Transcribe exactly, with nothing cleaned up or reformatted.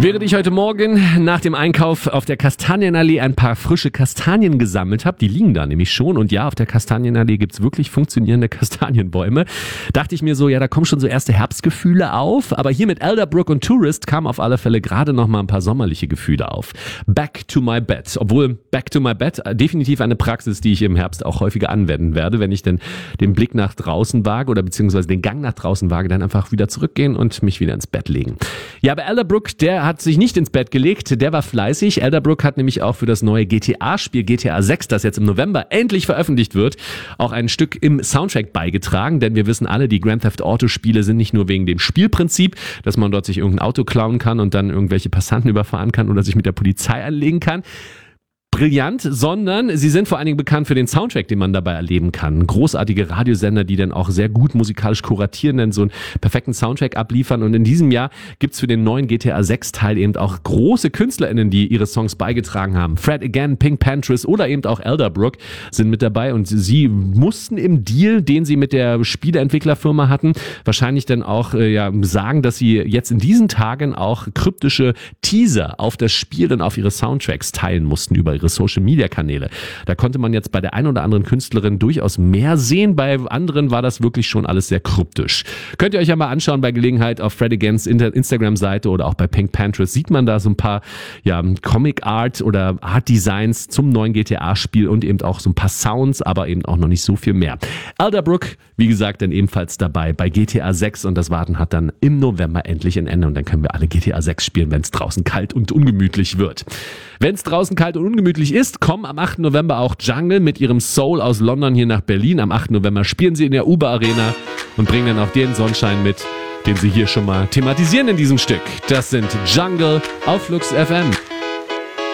Während ich heute Morgen nach dem Einkauf auf der Kastanienallee ein paar frische Kastanien gesammelt habe, die liegen da nämlich schon, und ja, auf der Kastanienallee gibt's wirklich funktionierende Kastanienbäume, dachte ich mir so, ja, da kommen schon so erste Herbstgefühle auf, aber hier mit Elderbrook und Tourist kamen auf alle Fälle gerade noch mal ein paar sommerliche Gefühle auf. Back to my bed, obwohl Back to my bed definitiv eine Praxis, die ich im Herbst auch häufiger anwenden werde, wenn ich denn den Blick nach draußen wage oder beziehungsweise den Gang nach draußen wage, dann einfach wieder zurückgehen und mich wieder ins Bett legen. Ja, aber Elderbrook, der hat sich nicht ins Bett gelegt, der war fleißig. Elderbrook hat nämlich auch für das neue G T A-Spiel G T A sechs, das jetzt im November endlich veröffentlicht wird, auch ein Stück im Soundtrack beigetragen, denn wir wissen alle, die Grand Theft Auto-Spiele sind nicht nur wegen dem Spielprinzip, dass man dort sich irgendein Auto klauen kann und dann irgendwelche Passanten überfahren kann oder sich mit der Polizei anlegen kann, brillant, sondern sie sind vor allen Dingen bekannt für den Soundtrack, den man dabei erleben kann. Großartige Radiosender, die dann auch sehr gut musikalisch kuratieren, dann so einen perfekten Soundtrack abliefern, und in diesem Jahr gibt's für den neuen G T A sechs Teil eben auch große KünstlerInnen, die ihre Songs beigetragen haben. Fred Again, Pink Panthers oder eben auch Elderbrook sind mit dabei, und sie mussten im Deal, den sie mit der Spieleentwicklerfirma hatten, wahrscheinlich dann auch äh, ja, sagen, dass sie jetzt in diesen Tagen auch kryptische Teaser auf das Spiel und auf ihre Soundtracks teilen mussten über ihre Social-Media-Kanäle. Da konnte man jetzt bei der einen oder anderen Künstlerin durchaus mehr sehen, bei anderen war das wirklich schon alles sehr kryptisch. Könnt ihr euch ja mal anschauen bei Gelegenheit auf Fred Agains Instagram-Seite oder auch bei Pink Panthers, sieht man da so ein paar ja, Comic-Art oder Art-Designs zum neuen G T A-Spiel und eben auch so ein paar Sounds, aber eben auch noch nicht so viel mehr. Elderbrook, wie gesagt, dann ebenfalls dabei bei G T A sechs, und das Warten hat dann im November endlich ein Ende, und dann können wir alle G T A sechs spielen, wenn es draußen kalt und ungemütlich wird. Wenn es draußen kalt und ungemütlich ist, kommen am achten November auch Jungle mit ihrem Soul aus London hier nach Berlin. Am achten November spielen sie in der Uber Arena und bringen dann auch den Sonnenschein mit, den sie hier schon mal thematisieren in diesem Stück. Das sind Jungle auf Flux F M.